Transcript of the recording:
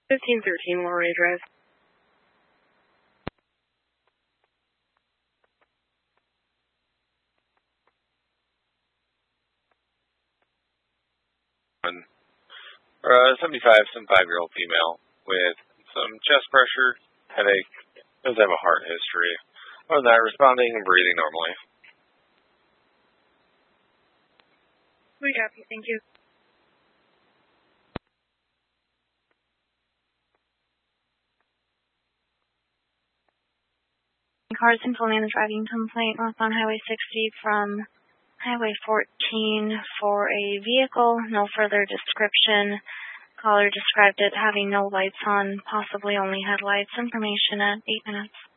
1513 Lorray Drive. Or a 75-year-old female with some chest pressure, headache, does have a heart history. Other than that, responding and breathing normally. We copy, thank you. Cars implementing the driving complaint northbound Highway 60 from Highway 14 for a vehicle. No further description. Caller described it having no lights on, possibly only headlights. Information at 8 minutes.